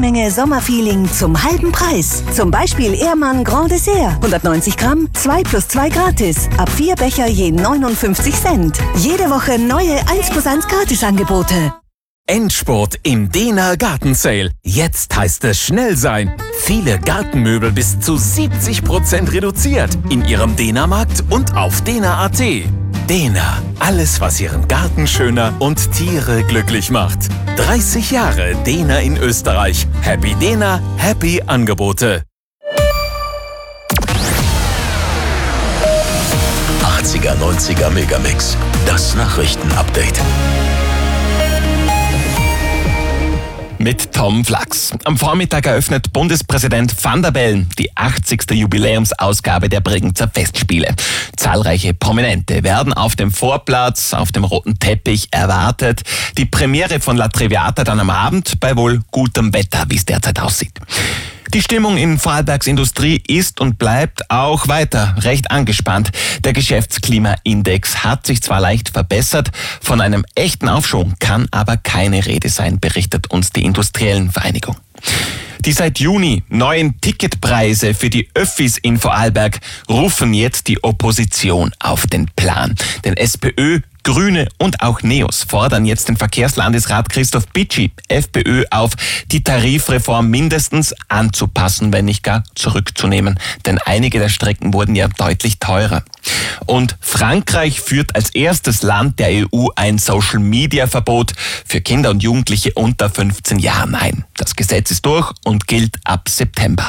Menge Sommerfeeling zum halben Preis. Zum Beispiel Ehrmann Grand Dessert. 190 Gramm, 2 + 2 gratis. Ab 4 Becher je 59 Cent. Jede Woche neue 1+1 Gratisangebote. Endspurt im Dena Garten Sale. Jetzt heißt es schnell sein. Viele Gartenmöbel bis zu 70% reduziert in Ihrem Dena-Markt und auf dena.at. Dena, alles was Ihren Garten schöner und Tiere glücklich macht. 30 Jahre Dena in Österreich. Happy Dena, happy Angebote. 80er, 90er Megamix. Das Nachrichtenupdate. Mit Tom Flachs. Am Vormittag eröffnet Bundespräsident Van der Bellen die 80. Jubiläumsausgabe der Bregenzer Festspiele. Zahlreiche Prominente werden auf dem Vorplatz, auf dem roten Teppich erwartet. Die Premiere von La Traviata dann am Abend bei wohl gutem Wetter, wie es derzeit aussieht. Die Stimmung in Vorarlbergs Industrie ist und bleibt auch weiter recht angespannt. Der Geschäftsklimaindex hat sich zwar leicht verbessert, von einem echten Aufschwung kann aber keine Rede sein, berichtet uns die Industriellenvereinigung. Die seit Juni neuen Ticketpreise für die Öffis in Vorarlberg rufen jetzt die Opposition auf den Plan. Denn SPÖ, Grüne und auch NEOS fordern jetzt den Verkehrslandesrat Christoph Bitschi, FPÖ, auf, die Tarifreform mindestens anzupassen, wenn nicht gar zurückzunehmen. Denn einige der Strecken wurden ja deutlich teurer. Und Frankreich führt als erstes Land der EU ein Social-Media-Verbot für Kinder und Jugendliche unter 15 Jahren ein. Das Gesetz ist durch und gilt ab September.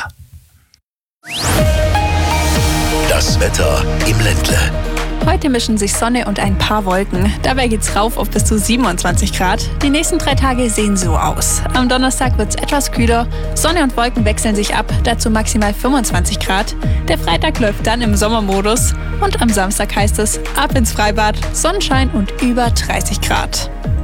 Das Wetter im Ländle. Heute mischen sich Sonne und ein paar Wolken. Dabei geht's rauf auf bis zu 27 Grad. Die nächsten 3 Tage sehen so aus. Am Donnerstag wird's etwas kühler. Sonne und Wolken wechseln sich ab, dazu maximal 25 Grad. Der Freitag läuft dann im Sommermodus. Und am Samstag heißt es ab ins Freibad, Sonnenschein und über 30 Grad.